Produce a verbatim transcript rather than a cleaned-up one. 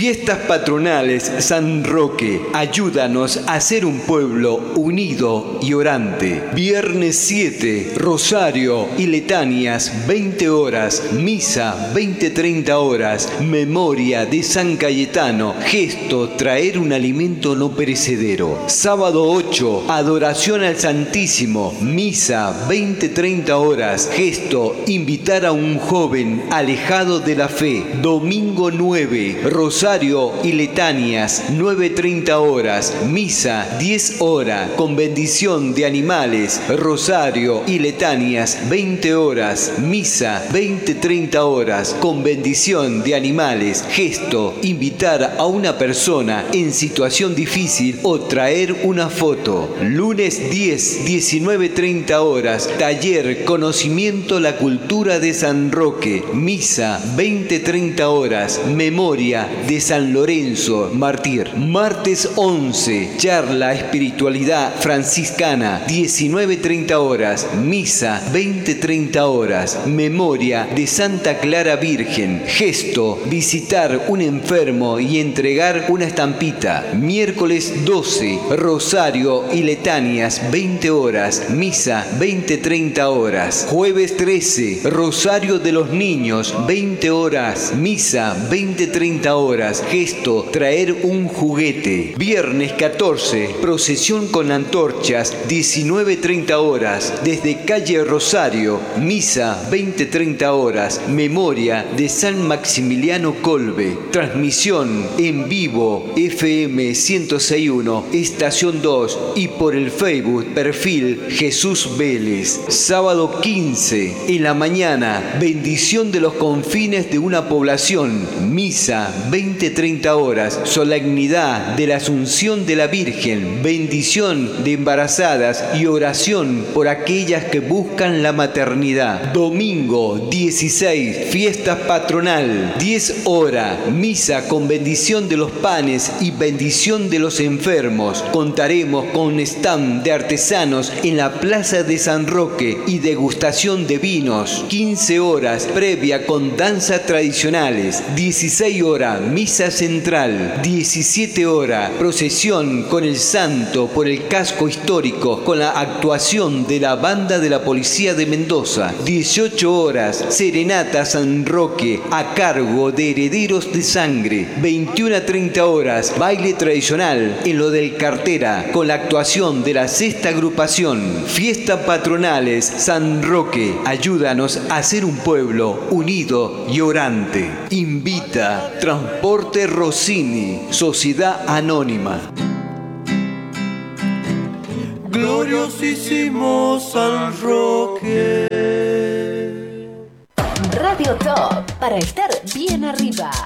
Fiestas patronales San Roque, ayúdanos a ser un pueblo unido y orante. Viernes siete, rosario y letanías veinte horas, misa veinte treinta horas, memoria de San Cayetano, gesto traer un alimento no perecedero. Sábado ocho, adoración al Santísimo, misa veinte treinta horas, gesto invitar a un joven alejado de la fe. Domingo nueve, rosario y letanías nueve treinta horas, misa diez horas, con bendición de animales, rosario y letanías veinte horas, misa veinte treinta horas, con bendición de animales, gesto invitar a una persona en situación difícil o traer una foto. Lunes diez, diecinueve treinta horas, taller conocimiento la cultura de San Roque, misa veinte treinta horas, memoria de San Lorenzo Mártir. Martes once, charla espiritualidad franciscana diecinueve treinta horas, misa veinte treinta horas, memoria de Santa Clara Virgen, gesto visitar un enfermo y entregar una estampita. Miércoles doce, rosario y letanías veinte horas, misa veinte treinta horas. Jueves trece, rosario de los niños veinte horas, misa veinte treinta horas, gesto traer un juguete. Viernes catorce, procesión con antorchas diecinueve treinta horas, desde calle Rosario, misa veinte treinta horas, memoria de San Maximiliano Kolbe. Transmisión en vivo F M ciento seis punto uno, estación dos y por el Facebook perfil Jesús Vélez. Sábado quince, en la mañana, bendición de los confines de una población, misa veinte treinta horas, solemnidad de la Asunción de la Virgen, bendición de embarazadas y oración por aquellas que buscan la maternidad. Domingo dieciséis, fiesta patronal, diez horas, misa con bendición de los panes y bendición de los enfermos. Contaremos con stand de artesanos en la Plaza de San Roque y degustación de vinos. quince horas, previa con danzas tradicionales. dieciséis horas, misa central. diecisiete horas, procesión con el santo por el casco histórico con la actuación de la banda de la Policía de Mendoza. dieciocho horas, serenata San Roque a cargo de Herederos de Sangre. veintiuna a treinta horas, baile tradicional en lo del Cartera con la actuación de la sexta agrupación. Fiestas patronales San Roque, ayúdanos a ser un pueblo unido y orante. Invita Transporte Rossini, Sociedad Anónima. Gloriosísimo San Roque. Radio Top, para estar bien arriba.